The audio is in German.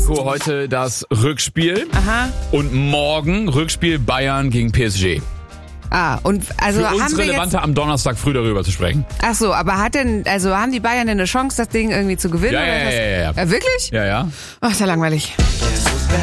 Monaco heute das Rückspiel. Aha. Und morgen Rückspiel Bayern gegen PSG. Und also Für uns haben wir relevanter am Donnerstag früh darüber zu sprechen. Ach so, aber haben die Bayern denn eine Chance, das Ding irgendwie zu gewinnen? Ja. Wirklich? Ja. Ach, ist ja langweilig.